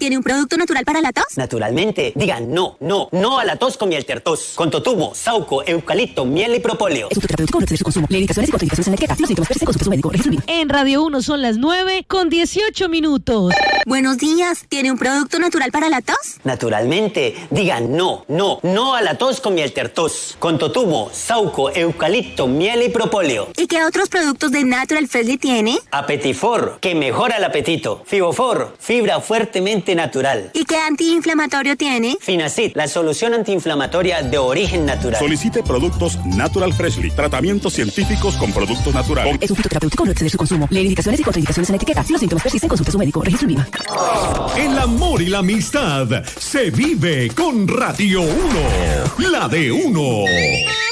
¿tiene un producto natural para la tos? Naturalmente. Digan no a la tos con Mieltertos. Con totumo, sauco, eucalipto, miel y propóleo. Es un terapéutico, no excede su consumo. Lee indicaciones y contraindicaciones en la etiqueta. Si los síntomas persisten, consulte a su médico. Registro INVIMA. En Radio 1 son las 9:18. Buenos días, ¿tiene un producto natural para la tos? Naturalmente. Digan no a la tos con Mieltertos. Con totumo, sauco, eucalipto, miel y propóleo. ¿Y qué otros productos de Natural Freshly tiene? Apetifor, que mejora el apetito. Fibofor, fibra fuertemente natural. ¿Y qué antiinflamatorio tiene? Finacid, la solución antiinflamatoria de origen natural. Solicite productos Natural Freshly. Tratamientos científicos con productos naturales. Es un fitoterapéutico, no exceder su consumo. Lee indicaciones y contraindicaciones en la etiqueta. Si los síntomas persisten, consulte a su médico. Registro INVIMA. El amor y la amistad se vive con Radio 1. La de 1.